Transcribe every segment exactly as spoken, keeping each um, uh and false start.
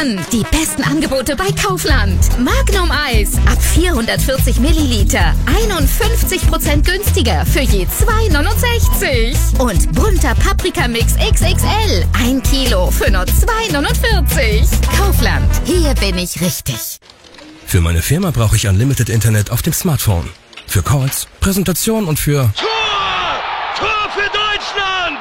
Wochen. Die besten Angebote bei Kaufland. Magnum Eis ab vierhundertvierzig Milliliter. einundfünfzig Prozent günstiger für je zwei neunundsechzig. Und bunter Paprikamix X X L. Ein Kilo für nur zwei neunundvierzig. Kaufland. Hier bin ich richtig. Für meine Firma brauche ich Unlimited Internet auf dem Smartphone. Für Calls, Präsentation und für... Tor! Tor für Deutschland!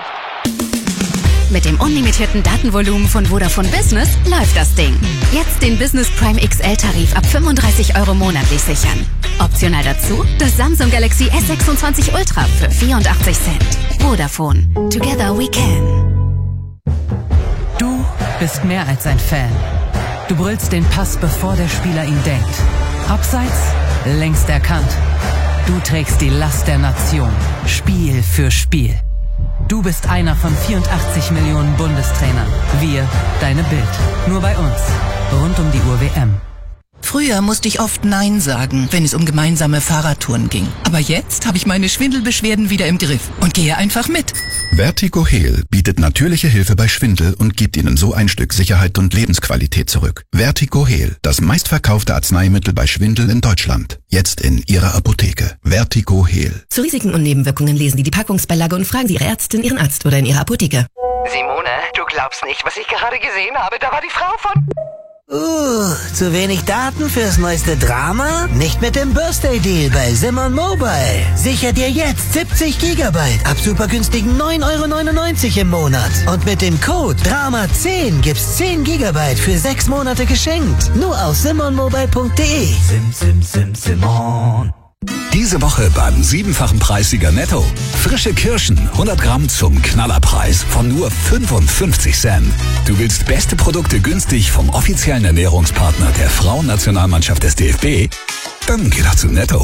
Mit dem unlimitierten Datenvolumen von Vodafone Business läuft das Ding. Jetzt den Business Prime X L-Tarif ab fünfunddreißig Euro monatlich sichern. Optional dazu das Samsung Galaxy S sechsundzwanzig Ultra für vierundachtzig Cent. Vodafone. Together we can. Du bist mehr als ein Fan. Du brüllst den Pass, bevor der Spieler ihn denkt. Abseits, längst erkannt. Du trägst die Last der Nation. Spiel für Spiel. Du bist einer von vierundachtzig Millionen Bundestrainern. Wir, deine Bild. Nur bei uns. Rund um die Uhr W M. Früher musste ich oft Nein sagen, wenn es um gemeinsame Fahrradtouren ging. Aber jetzt habe ich meine Schwindelbeschwerden wieder im Griff und gehe einfach mit. Vertigo Heal bietet natürliche Hilfe bei Schwindel und gibt Ihnen so ein Stück Sicherheit und Lebensqualität zurück. Vertigo Heal, das meistverkaufte Arzneimittel bei Schwindel in Deutschland. Jetzt in Ihrer Apotheke. Vertigo Heal. Zu Risiken und Nebenwirkungen lesen Sie die Packungsbeilage und fragen Sie Ihre Ärztin, Ihren Arzt oder in Ihrer Apotheke. Simone, du glaubst nicht, was ich gerade gesehen habe. Da war die Frau von... Uh, zu wenig Daten fürs neueste Drama? Nicht mit dem Birthday-Deal bei Simon Mobile. Sicher dir jetzt siebzig Gigabyte ab super günstigen neun Euro neunundneunzig im Monat. Und mit dem Code Drama zehn gibt's zehn Gigabyte für sechs Monate geschenkt. Nur auf simonmobile punkt de. Sim, sim, sim, Simon. Diese Woche beim siebenfachen Preissieger Netto. Frische Kirschen, hundert Gramm zum Knallerpreis von nur fünfundfünfzig Cent. Du willst beste Produkte günstig vom offiziellen Ernährungspartner der Frauennationalmannschaft des D F B? Dann geh doch zu Netto.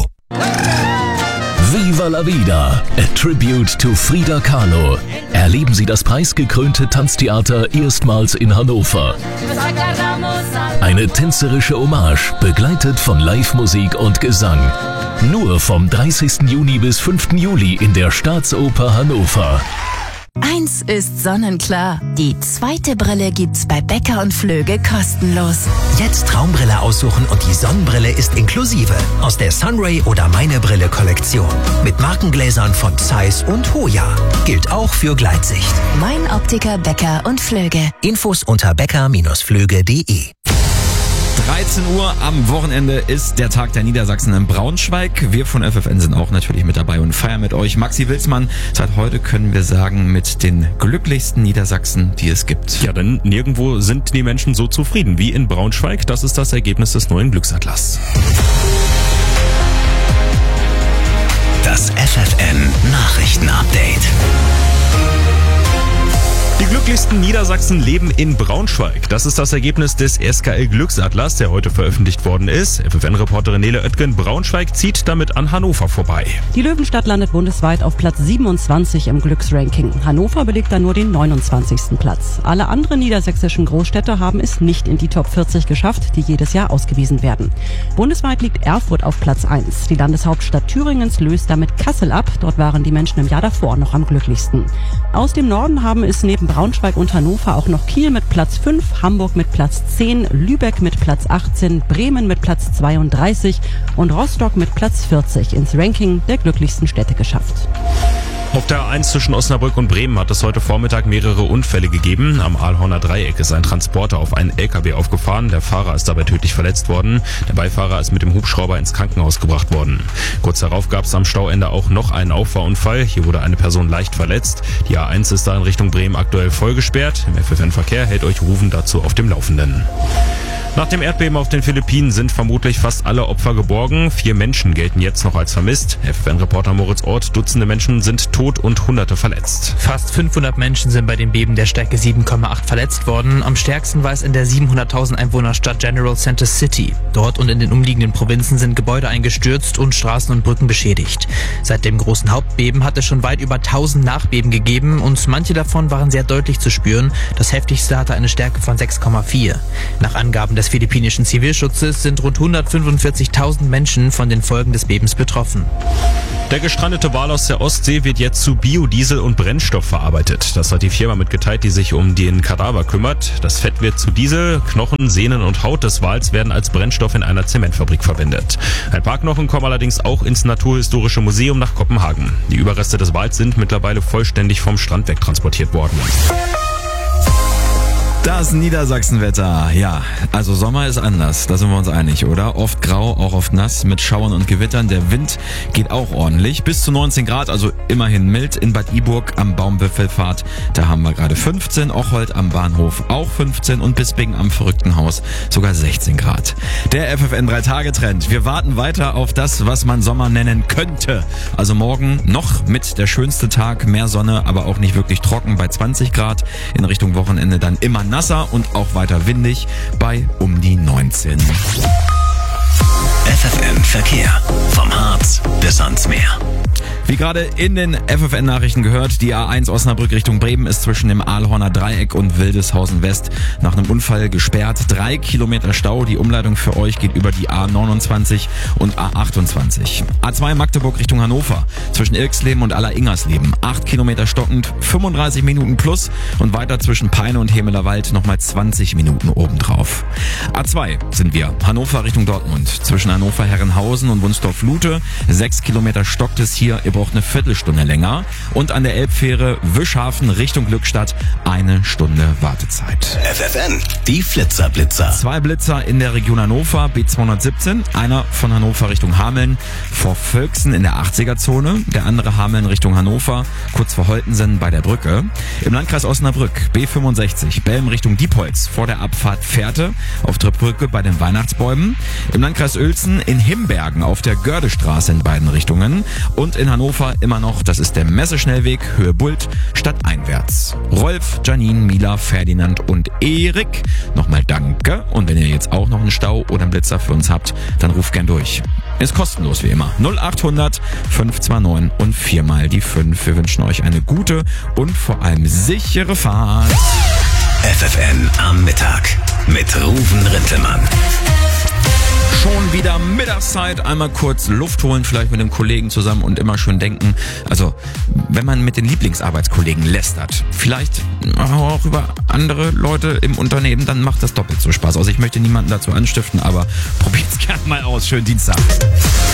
Viva la Vida, a tribute to Frida Kahlo. Erleben Sie das preisgekrönte Tanztheater erstmals in Hannover. Eine tänzerische Hommage, begleitet von Live-Musik und Gesang. Nur vom dreißigsten Juni bis fünften Juli in der Staatsoper Hannover. Eins ist sonnenklar. Die zweite Brille gibt's bei Becker und Flöge kostenlos. Jetzt Traumbrille aussuchen und die Sonnenbrille ist inklusive. Aus der Sunray oder Meine Brille Kollektion. Mit Markengläsern von Zeiss und Hoya. Gilt auch für Gleitsicht. Mein Optiker Becker und Flöge. Infos unter becker Bindestrich flöge punkt de. dreizehn Uhr am Wochenende ist der Tag der Niedersachsen in Braunschweig. Wir von F F N sind auch natürlich mit dabei und feiern mit euch. Maxi Wilsmann, seit heute können wir sagen, mit den glücklichsten Niedersachsen, die es gibt. Ja, denn nirgendwo sind die Menschen so zufrieden wie in Braunschweig. Das ist das Ergebnis des neuen Glücksatlas. Das F F N Nachrichtenupdate. Die glücklichsten Niedersachsen leben in Braunschweig. Das ist das Ergebnis des S K L-Glücksatlas, der heute veröffentlicht worden ist. F F N-Reporterin Nele Oetgen, Braunschweig zieht damit an Hannover vorbei. Die Löwenstadt landet bundesweit auf Platz siebenundzwanzig im Glücksranking. Hannover belegt dann nur den neunundzwanzigsten Platz. Alle anderen niedersächsischen Großstädte haben es nicht in die Top vierzig geschafft, die jedes Jahr ausgewiesen werden. Bundesweit liegt Erfurt auf Platz eins. Die Landeshauptstadt Thüringens löst damit Kassel ab. Dort waren die Menschen im Jahr davor noch am glücklichsten. Aus dem Norden haben es neben Braunschweig und Hannover auch noch Kiel mit Platz fünf, Hamburg mit Platz zehn, Lübeck mit Platz achtzehn, Bremen mit Platz zweiunddreißig und Rostock mit Platz vierzig ins Ranking der glücklichsten Städte geschafft. Auf der A eins zwischen Osnabrück und Bremen hat es heute Vormittag mehrere Unfälle gegeben. Am Aalhorner Dreieck ist ein Transporter auf einen L K W aufgefahren. Der Fahrer ist dabei tödlich verletzt worden. Der Beifahrer ist mit dem Hubschrauber ins Krankenhaus gebracht worden. Kurz darauf gab es am Stauende auch noch einen Auffahrunfall. Hier wurde eine Person leicht verletzt. Die A eins ist da in Richtung Bremen aktuell voll gesperrt. Im F F N-Verkehr hält euch Rufen dazu auf dem Laufenden. Nach dem Erdbeben auf den Philippinen sind vermutlich fast alle Opfer geborgen. Vier Menschen gelten jetzt noch als vermisst. F F N-Reporter Moritz Ort, Dutzende Menschen sind tot und Hunderte verletzt. Fast fünfhundert Menschen sind bei dem Beben der Stärke sieben Komma acht verletzt worden. Am stärksten war es in der siebenhunderttausend Einwohnerstadt General Center City. Dort und in den umliegenden Provinzen sind Gebäude eingestürzt und Straßen und Brücken beschädigt. Seit dem großen Hauptbeben hat es schon weit über tausend Nachbeben gegeben und manche davon waren sehr deutlich zu spüren. Das heftigste hatte eine Stärke von sechs Komma vier. Nach Angaben des des philippinischen Zivilschutzes sind rund hundertfünfundvierzigtausend Menschen von den Folgen des Bebens betroffen. Der gestrandete Wal aus der Ostsee wird jetzt zu Biodiesel und Brennstoff verarbeitet. Das hat die Firma mitgeteilt, die sich um den Kadaver kümmert. Das Fett wird zu Diesel, Knochen, Sehnen und Haut des Wals werden als Brennstoff in einer Zementfabrik verwendet. Ein paar Knochen kommen allerdings auch ins Naturhistorische Museum nach Kopenhagen. Die Überreste des Wals sind mittlerweile vollständig vom Strand wegtransportiert worden. Das Niedersachsenwetter. Ja, also Sommer ist anders, da sind wir uns einig, oder? Oft grau, auch oft nass, mit Schauern und Gewittern. Der Wind geht auch ordentlich. Bis zu neunzehn Grad, also immerhin mild. In Bad Iburg am Baumwipfelpfad, da haben wir gerade fünfzehn. Ocholt am Bahnhof auch fünfzehn. Und Bisping am Verrückten Haus sogar sechzehn Grad. Der F F N drei Tage Trend. Wir warten weiter auf das, was man Sommer nennen könnte. Also morgen noch mit der schönste Tag, mehr Sonne, aber auch nicht wirklich trocken bei zwanzig Grad. In Richtung Wochenende dann immer nass. Nasser und auch weiter windig bei um die neunzehn. F F N Verkehr. Vom Harz bis ans Meer. Wie gerade in den F F N-Nachrichten gehört, die A eins Osnabrück Richtung Bremen ist zwischen dem Aalhorner Dreieck und Wildeshausen West nach einem Unfall gesperrt. Drei Kilometer Stau. Die Umleitung für euch geht über die A neunundzwanzig und A achtundzwanzig. A zwei Magdeburg Richtung Hannover zwischen Irksleben und Aller-Ingersleben. Acht Kilometer stockend, fünfunddreißig Minuten plus und weiter zwischen Peine und Hemelerwald nochmal zwanzig Minuten obendrauf. A zwei sind wir. Hannover Richtung Dortmund zwischen Hannover-Herrenhausen und Wunsdorf-Lute. Sechs Kilometer stockt es hier. Ihr braucht eine Viertelstunde länger. Und an der Elbfähre Wischhafen Richtung Glückstadt eine Stunde Wartezeit. F F N, die Flitzer-Blitzer. Zwei Blitzer in der Region Hannover, B zweihundertsiebzehn. Einer von Hannover Richtung Hameln vor Völksen in der achtziger-Zone. Der andere Hameln Richtung Hannover, kurz vor Holtensen bei der Brücke. Im Landkreis Osnabrück, B fünfundsechzig. Belm Richtung Diepholz vor der Abfahrt Fährte auf der Brücke bei den Weihnachtsbäumen. Im Landkreis Uelzen in Himbergen auf der Gördestraße in beiden Richtungen. Und in Hannover immer noch, das ist der Messeschnellweg Höhe Bult, stadteinwärts. Rolf, Janine, Mila, Ferdinand und Erik, nochmal danke. Und wenn ihr jetzt auch noch einen Stau oder einen Blitzer für uns habt, dann ruft gern durch. Ist kostenlos wie immer. null achthundert fünf zwei neun und viermal die fünf. Wir wünschen euch eine gute und vor allem sichere Fahrt. F F N am Mittag mit Ruven Rintelmann. Schon wieder Mittagszeit, einmal kurz Luft holen, vielleicht mit dem Kollegen zusammen und immer schön denken. Also, wenn man mit den Lieblingsarbeitskollegen lästert, vielleicht auch über andere Leute im Unternehmen, dann macht das doppelt so Spaß. Also ich möchte niemanden dazu anstiften, aber probiert's gerne mal aus. Schönen Dienstag.